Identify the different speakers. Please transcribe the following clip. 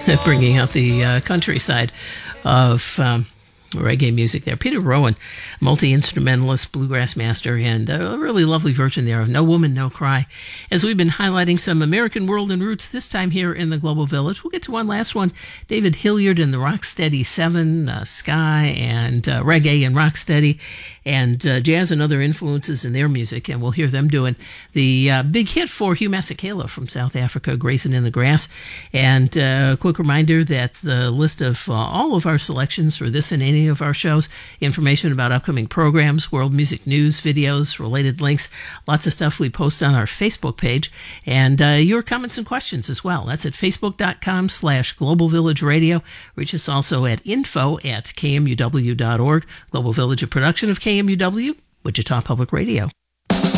Speaker 1: bringing out the countryside of reggae music there. Peter Rowan, multi-instrumentalist, bluegrass master, and a really lovely version there of No Woman, No Cry. As we've been highlighting some American world and roots, this time here in the Global Village, we'll get to one last one. David Hilliard and the Rocksteady Seven, ska and reggae and rocksteady, and jazz and other influences in their music, and we'll hear them doing the big hit for Hugh Masekela from South Africa, Grazing in the Grass. And a quick reminder that the list of all of our selections for this and any of our shows, information about upcoming programs, world music news, videos, related links, lots of stuff we post on our Facebook page, and your comments and questions as well. That's at facebook.com/Global Village Radio. Reach us also at info@kmuw.org. Global Village, a production of KMUW, Wichita Public Radio.